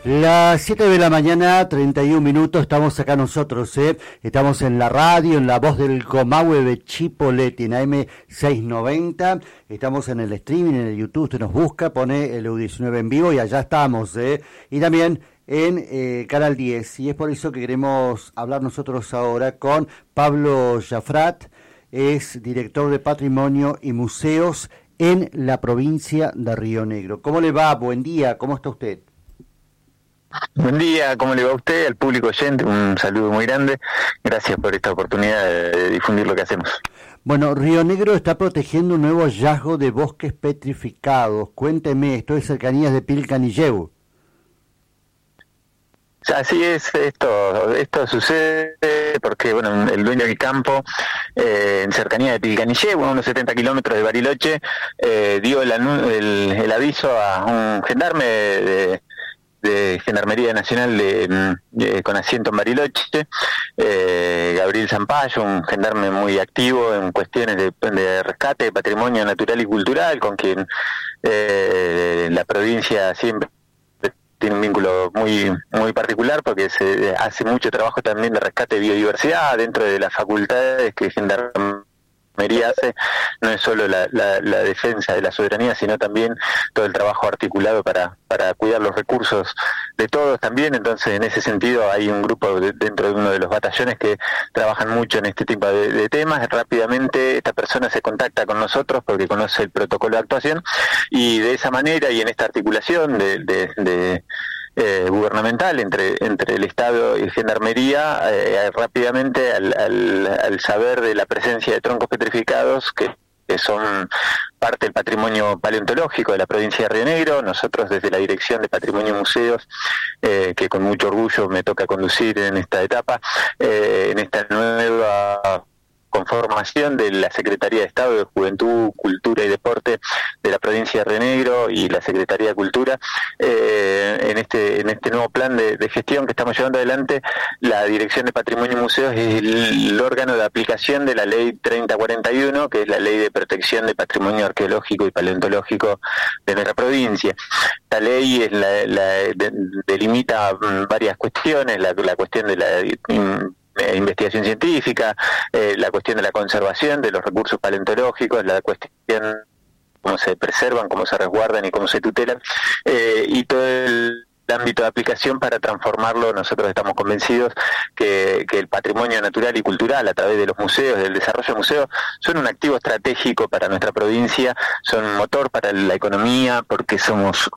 Las 7 de la mañana, 31 minutos, estamos acá nosotros, estamos en la radio, en la voz del Comahue de Chipoleti, en AM690, estamos en el streaming, en el YouTube, usted nos busca, pone el EU19 en vivo y allá estamos, y también en Canal 10, y es por eso que queremos hablar nosotros ahora con Pablo Jafrat, es director de Patrimonio y Museos en la provincia de Río Negro. ¿Cómo le va? Buen día, ¿cómo está usted? Buen día, ¿cómo le va a usted? Al público oyente, un saludo muy grande. Gracias por esta oportunidad de difundir lo que hacemos. Bueno, Río Negro está protegiendo un nuevo hallazgo de bosques petrificados. Cuénteme, esto es cercanías de Pilcanilleu. Así es, esto sucede porque bueno, el dueño del campo, en cercanía de Pilcanilleu, a unos 70 kilómetros de Bariloche, dio el aviso a un gendarme de Gendarmería Nacional con asiento en Bariloche, Gabriel Zampayo, un gendarme muy activo en cuestiones de rescate de patrimonio natural y cultural, con quien la provincia siempre tiene un vínculo muy particular porque se hace mucho trabajo también de rescate de biodiversidad dentro de las facultades que Gendarmería hace. No es solo la defensa de la soberanía, sino también todo el trabajo articulado para cuidar los recursos de todos también. Entonces, en ese sentido, hay un grupo dentro de uno de los batallones que trabajan mucho en este tipo de temas. Rápidamente, esta persona se contacta con nosotros porque conoce el protocolo de actuación, y de esa manera y en esta articulación gubernamental entre el Estado y Gendarmería, rápidamente al saber de la presencia de troncos petrificados que son parte del patrimonio paleontológico de la provincia de Río Negro, nosotros desde la Dirección de Patrimonio y Museos, que con mucho orgullo me toca conducir en esta etapa, en esta nueva conformación de la Secretaría de Estado de Juventud, Cultura y Deporte de la provincia de Río Negro y la Secretaría de Cultura, en este nuevo plan de gestión que estamos llevando adelante. La Dirección de Patrimonio y Museos es el órgano de aplicación de la Ley 3041, que es la Ley de Protección de Patrimonio Arqueológico y Paleontológico de nuestra provincia. Esta ley delimita varias cuestiones, la cuestión de la investigación científica, la cuestión de la conservación de los recursos paleontológicos, la cuestión cómo se preservan, cómo se resguardan y cómo se tutelan, y todo el ámbito de aplicación para transformarlo. Nosotros estamos convencidos que el patrimonio natural y cultural a través de los museos, del desarrollo de museos, son un activo estratégico para nuestra provincia, son un motor para la economía, porque somos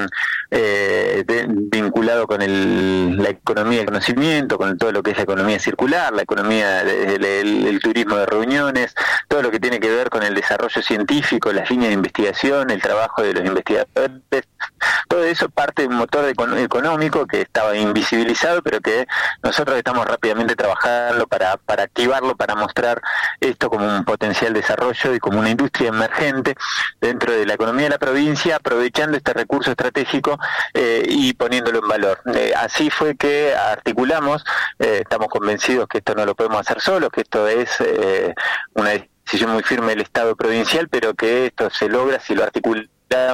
vinculado con la economía del conocimiento, con todo lo que es la economía circular, la economía del turismo de reuniones, todo lo que tiene que ver con el desarrollo científico, las líneas de investigación, el trabajo de los investigadores. Todo eso parte de un motor económico que estaba invisibilizado, pero que nosotros estamos rápidamente trabajando para activarlo, para mostrar esto como un potencial desarrollo y como una industria emergente dentro de la economía de la provincia, aprovechando este recurso estratégico y poniéndolo en valor. Así fue que articulamos, estamos convencidos que esto no lo podemos hacer solos, que esto es una decisión muy firme del Estado provincial, pero que esto se logra si lo articulamos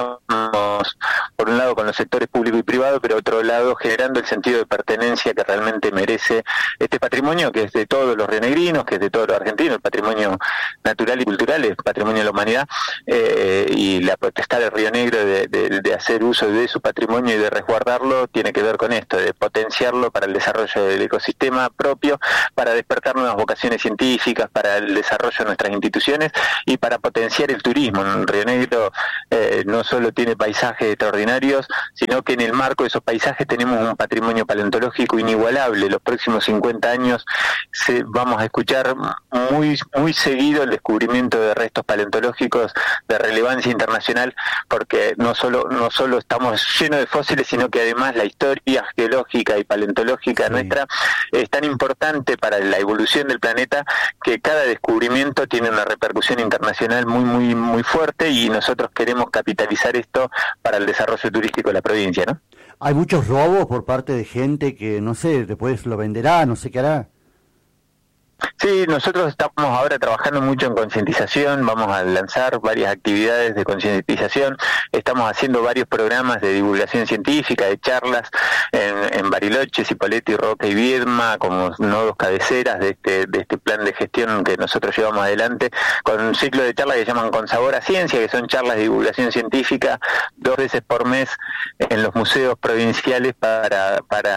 por un lado con los sectores público y privado, pero otro lado generando el sentido de pertenencia que realmente merece este patrimonio, que es de todos los rionegrinos, que es de todos los argentinos. El patrimonio natural y cultural es patrimonio de la humanidad, y la potestad del Río Negro de hacer uso de su patrimonio y de resguardarlo tiene que ver con esto, de potenciarlo para el desarrollo del ecosistema propio, para despertar nuevas vocaciones científicas, para el desarrollo de nuestras instituciones y para potenciar el turismo. En Río Negro no solo tiene paisajes extraordinarios, sino que en el marco de esos paisajes tenemos un patrimonio paleontológico inigualable. Los próximos 50 años vamos a escuchar muy seguido el descubrimiento de restos paleontológicos de relevancia internacional, porque no solo estamos llenos de fósiles, sino que además la historia geológica y paleontológica nuestra es tan importante para la evolución del planeta que cada descubrimiento tiene una repercusión internacional muy fuerte, y nosotros queremos capitalizar esto para el desarrollo turístico de la provincia, ¿no? Hay muchos robos por parte de gente que, no sé, después lo venderá, no sé qué hará. Sí, nosotros estamos ahora trabajando mucho en concientización, vamos a lanzar varias actividades de concientización, estamos haciendo varios programas de divulgación científica, de charlas, en Bariloche, Cipolletti, Roca y Viedma como nodos cabeceras de este plan de gestión que nosotros llevamos adelante, con un ciclo de charlas que llaman Con Sabor a Ciencia, que son charlas de divulgación científica 2 veces por mes en los museos provinciales para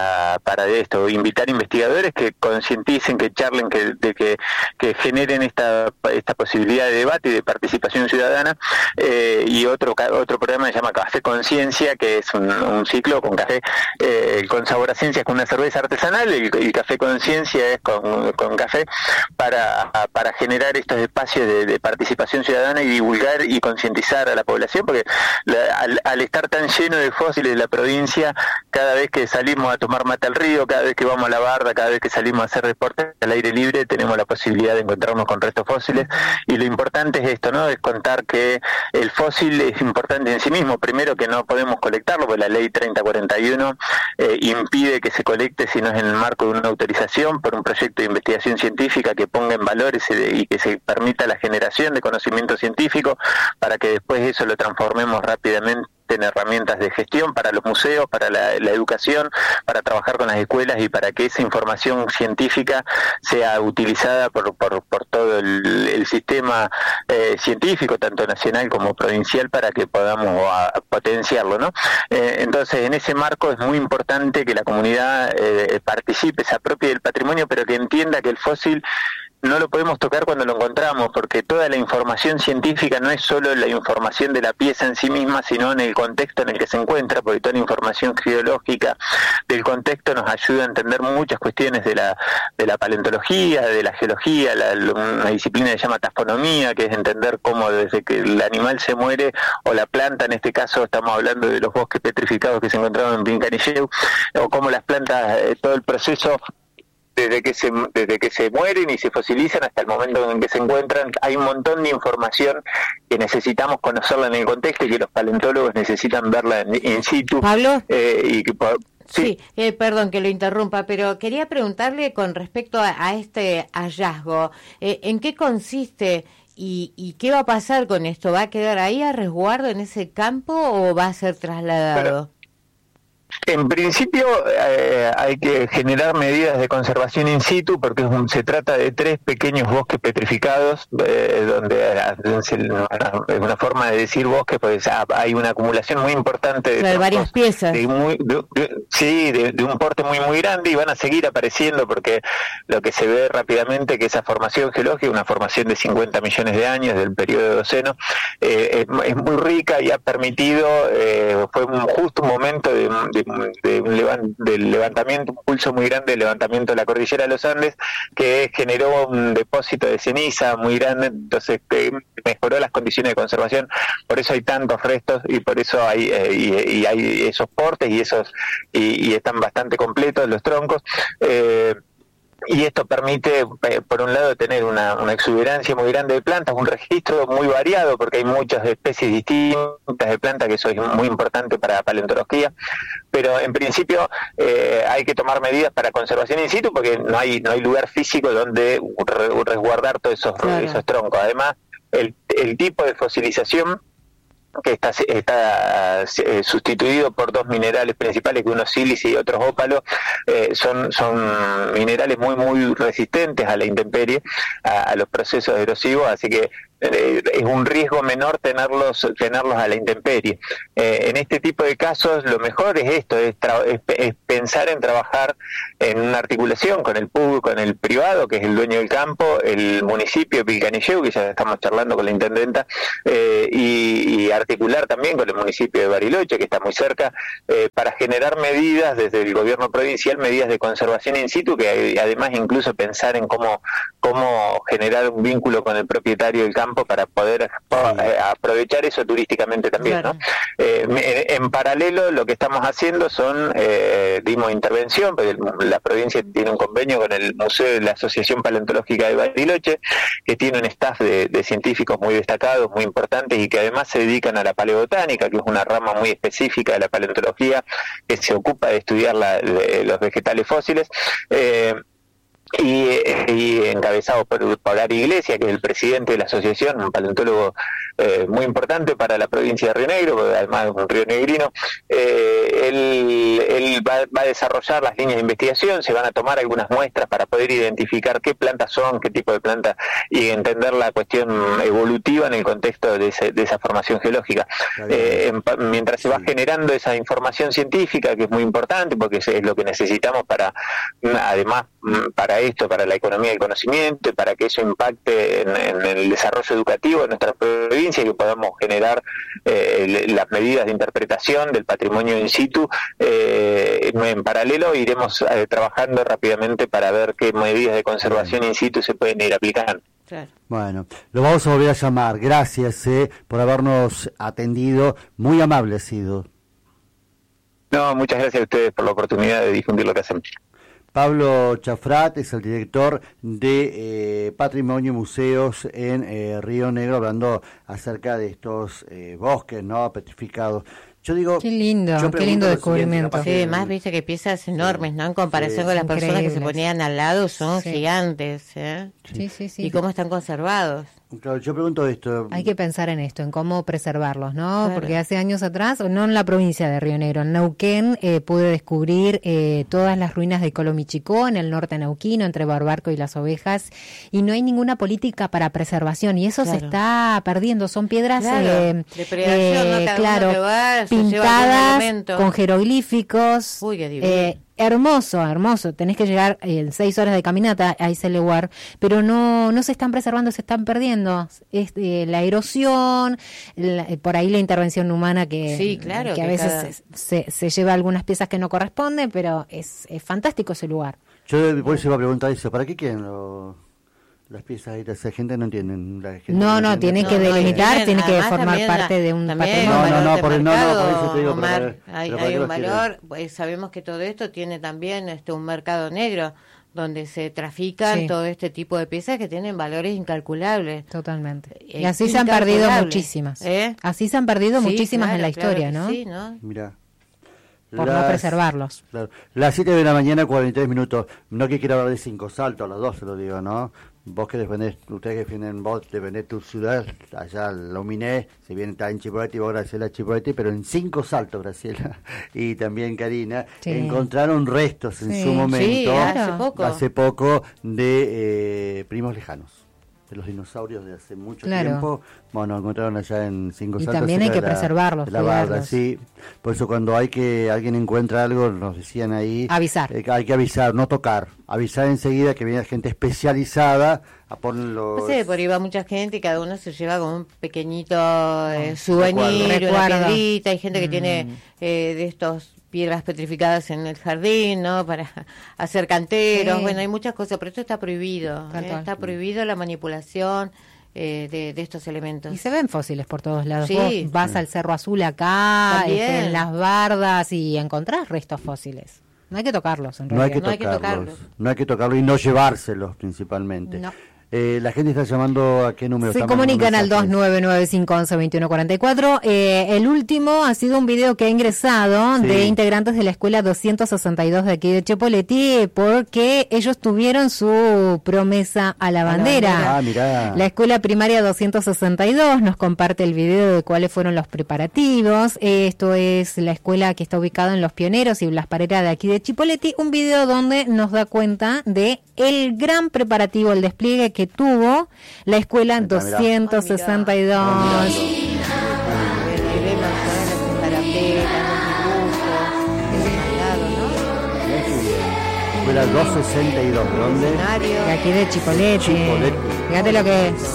esto, invitar investigadores que concienticen, que charlen, que generen esta posibilidad de debate y de participación ciudadana, y otro programa que se llama Café Conciencia, que es un ciclo con café, Con Sabor a Ciencia es con una cerveza artesanal, el Café Conciencia es con café, para generar estos espacios de participación ciudadana y divulgar y concientizar a la población, porque al estar tan lleno de fósiles la provincia, cada vez que salimos a tomar mate al río, cada vez que vamos a la barda, cada vez que salimos a hacer deporte al aire libre, tenemos la posibilidad de encontrarnos con restos fósiles, y lo importante es esto, ¿no? Es contar que el fósil es importante en sí mismo. Primero, que no podemos colectarlo, porque la ley 3041 impide que se colecte si no es en el marco de una autorización por un proyecto de investigación científica que ponga en valor y que se permita la generación de conocimiento científico, para que después eso lo transformemos rápidamente en herramientas de gestión para los museos, para la educación, para trabajar con las escuelas, y para que esa información científica sea utilizada por todo el sistema científico, tanto nacional como provincial, para que podamos potenciarlo, ¿no? Entonces, en ese marco es muy importante que la comunidad participe, se apropie del patrimonio, pero que entienda que el fósil no lo podemos tocar cuando lo encontramos, porque toda la información científica no es solo la información de la pieza en sí misma, sino en el contexto en el que se encuentra, porque toda la información geológica del contexto nos ayuda a entender muchas cuestiones de la paleontología, de la geología, una disciplina que se llama tafonomía, que es entender cómo desde que el animal se muere, o la planta, en este caso estamos hablando de los bosques petrificados que se encontraron en Pincanilleu, o cómo las plantas, todo el proceso desde que se mueren y se fosilizan hasta el momento en que se encuentran. Hay un montón de información que necesitamos conocerla en el contexto, y que los paleontólogos necesitan verla in situ. Pablo, y que sí, perdón que lo interrumpa, pero quería preguntarle con respecto a este hallazgo, ¿en qué consiste y qué va a pasar con esto? ¿Va a quedar ahí a resguardo en ese campo o va a ser trasladado? En principio hay que generar medidas de conservación in situ, porque se trata de 3 pequeños bosques petrificados, donde es una forma de decir bosque, pues hay una acumulación muy importante de varias piezas, de un porte muy grande, y van a seguir apareciendo, porque lo que se ve rápidamente que esa formación geológica, una formación de 50 millones de años del periodo Eoceno, es muy rica y ha permitido, fue justo un momento del levantamiento, un pulso muy grande del levantamiento de la cordillera de los Andes, que generó un depósito de ceniza muy grande, entonces mejoró las condiciones de conservación. Por eso hay tantos restos, y por eso hay esos portes y están bastante completos los troncos. Y esto permite, por un lado, tener una exuberancia muy grande de plantas, un registro muy variado, porque hay muchas especies distintas de plantas, que eso es muy importante para la paleontología, pero en principio hay que tomar medidas para conservación in situ, porque no hay lugar físico donde resguardar todos esos troncos. Además, el tipo de fosilización, que está sustituido por 2 minerales principales, que uno es sílice y otro es ópalo, son minerales muy resistentes a la intemperie, a los procesos erosivos, así que es un riesgo menor tenerlos a la intemperie. En este tipo de casos lo mejor es esto, es pensar en trabajar en una articulación con el público, con el privado, que es el dueño del campo, el municipio de Pincanilleu, que ya estamos charlando con la intendenta, y articular también con el municipio de Bariloche, que está muy cerca, para generar medidas desde el gobierno provincial, medidas de conservación in situ, que además incluso pensar en cómo generar un vínculo con el propietario del campo para poder aprovechar eso turísticamente también, claro, ¿no? En paralelo, lo que estamos haciendo dimos intervención, porque la provincia tiene un convenio con el Museo de la Asociación Paleontológica de Bariloche, que tiene un staff de científicos muy destacados, muy importantes, y que además se dedican a la paleobotánica, que es una rama muy específica de la paleontología que se ocupa de estudiar los vegetales fósiles. Y encabezado por Ari Iglesias, que es el presidente de la asociación, un paleontólogo muy importante para la provincia de Río Negro, porque además es un río negrino. Él va a desarrollar las líneas de investigación, se van a tomar algunas muestras para poder identificar qué plantas son, qué tipo de plantas, y entender la cuestión evolutiva en el contexto de esa formación geológica. Mientras se va generando esa información científica, que es muy importante, porque es lo que necesitamos además para esto, para la economía del conocimiento, y para que eso impacte en el desarrollo educativo de nuestra provincia, y que podamos generar las medidas de interpretación del patrimonio in situ. En paralelo iremos trabajando rápidamente para ver qué medidas de conservación in situ se pueden ir aplicando. Claro. Bueno, lo vamos a volver a llamar. Gracias por habernos atendido. Muy amable ha sido. No, muchas gracias a ustedes por la oportunidad de difundir lo que hacemos. Pablo Chafrat es el director de Patrimonio y Museos en Río Negro, hablando acerca de estos bosques, ¿no?, petrificados. Yo digo, qué lindo descubrimiento. Sí, más viste que piezas enormes, ¿no? En comparación con las personas que se ponían al lado, son gigantes, ¿eh? Sí. ¿Y cómo están conservados? Claro, yo pregunto esto. Hay que pensar en esto, en cómo preservarlos, ¿no? Claro. Porque hace años atrás, no en la provincia de Río Negro, en Neuquén, pude descubrir todas las ruinas de Colomichicó, en el norte neuquino, entre Barbarco y Las Ovejas, y no hay ninguna política para preservación, y eso se está perdiendo. Son piedras de predación, ¿no? Cada lugar pintadas con jeroglíficos. Uy, qué divino. Hermoso. Tenés que llegar 6 horas de caminata a ese lugar, pero no se están preservando, se están perdiendo. La erosión, por ahí la intervención humana que a veces se lleva algunas piezas que no corresponden, pero es fantástico ese lugar. Yo por eso iba a preguntar eso, ¿para qué quieren las piezas ahí? Esa gente no entiende. Tiene que delimitar, tiene que formar parte de un patrimonio. Por eso te digo. Omar, hay un valor, pues sabemos que todo esto tiene también un mercado negro, donde se trafican todo este tipo de piezas que tienen valores incalculables. Totalmente. Y así se han perdido muchísimas. Así se han perdido muchísimas en la historia, ¿no? Sí, ¿no? Mirá. Por no preservarlos. Claro. Las 7 de la mañana, 43 minutos. No que quiera hablar de 5 saltos, a las 2 se lo digo, ¿no? Vos que defendés, ustedes que defienden, vos defendés tu ciudad, allá la Uminé, se viene, está en Chipoleti, vos Graciela Chipoleti, pero en 5 saltos, Graciela, y también Karina, encontraron restos en su momento, hace poco, de primos lejanos, de los dinosaurios de hace mucho tiempo. Bueno, encontraron allá en 5 saltos. Y también hay que preservarlos, la barra, sí. Por eso cuando alguien encuentra algo, nos decían ahí, avisar. Hay que avisar, no tocar, avisar enseguida, que viene gente especializada a ponerlo. No sé, por ahí va mucha gente y cada uno se lleva como un pequeñito souvenir, una piedrita. Hay gente que tiene de estos piedras petrificadas en el jardín, ¿no? Para hacer canteros. Bueno, hay muchas cosas, pero esto está prohibido. Está prohibido la manipulación de estos elementos. Y se ven fósiles por todos lados. Vos vas al Cerro Azul acá, en las bardas, y encontrás restos fósiles. No hay que tocarlos, en realidad. No hay que tocarlos y no llevárselos, principalmente. No. La gente está llamando, ¿a qué número? Se comunican al 2995112144. El último ha sido un video que ha ingresado de integrantes de la escuela 262 de aquí de Chipoleti, porque ellos tuvieron su promesa a la bandera. Mirá. La escuela primaria 262 nos comparte el video de cuáles fueron los preparativos. Esto es la escuela que está ubicada en Los Pioneros y Blas Parera de aquí de Chipoleti. Un video donde nos da cuenta de el gran preparativo, el despliegue que tuvo la escuela 262. Escuela 262, ¿de dónde? De aquí de Chipoleti. Fíjate lo que es.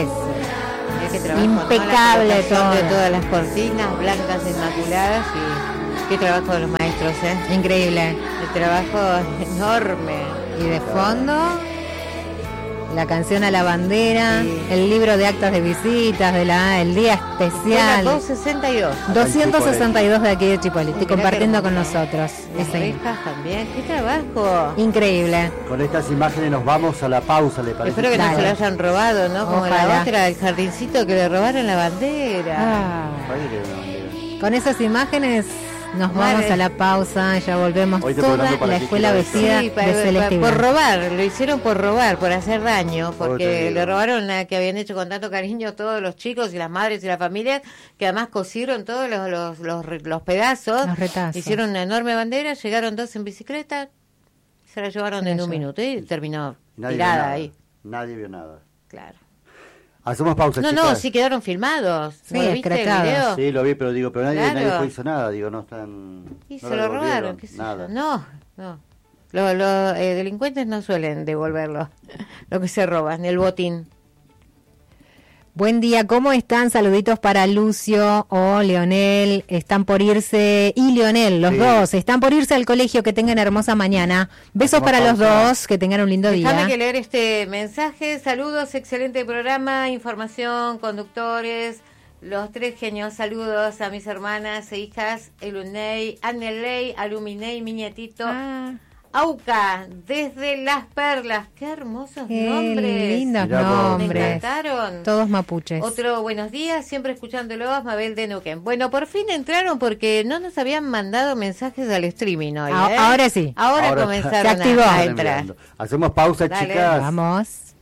Impecable todo. De todas las cortinas blancas inmaculadas, y qué trabajo de los maestros, Increíble. El trabajo enorme. Y de fondo, la canción a la bandera, el libro de actas de visitas el día especial. 262 de aquí de Chipoleti, compartiendo con nosotros. Las rejas también, qué trabajo. Increíble. Con estas imágenes nos vamos a la pausa, ¿le parece? Espero que no se lo hayan robado, ¿no? Como Ojalá. la otra, el jardincito que le robaron la bandera. Con esas imágenes Nos vamos a la pausa, ya volvemos. Hoy te Toda preguntando para la qué escuela quiero vestida Sí, de celeste y por blanco. robar, lo hicieron por robar, por hacer daño, te porque digo. le robaron a que habían hecho con tanto cariño todos los chicos y las madres y las familias, que además cosieron todos los pedazos, Los retazos. hicieron una enorme bandera, llegaron dos en bicicleta, se la llevaron Se la en un llevaron. minuto y terminó Nadie vio tirada nada. ahí, Nadie vio nada. claro. Hacemos pausa, No, chicas. no, sí quedaron filmados. Sí, ¿No lo viste el escrachados. video? Sí, lo vi, pero digo, pero nadie Claro. hizo nada, digo, no están... Y no se lo robaron, devolvieron, qué sé nada. yo. No. Los delincuentes no suelen devolverlo, lo que se roban, el botín. Buen día, ¿cómo están? Saluditos para Lucio o Leonel. Están por irse, y Leonel, los Sí. dos, están por irse al colegio. Que tengan hermosa mañana. Besos Hacemos para los pausa. dos, que tengan un lindo Déjame día. que leer este mensaje. Saludos, excelente programa, información, conductores, los tres genios. Saludos a mis hermanas e hijas, Elunei, Annelei, Aluminei, mi nietito. Ah, Auca, desde Las Perlas. Qué hermosos qué nombres. lindos Mirá vos. Me nombres. encantaron. Todos mapuches. Otro buenos días, siempre escuchándolos, Mabel de Neuquén. Bueno, por fin entraron porque no nos habían mandado mensajes al streaming hoy. Ahora sí. Ahora Ahora comenzaron se activó. a Están entrar. enviando. Hacemos pausa, Dale. chicas. Vamos.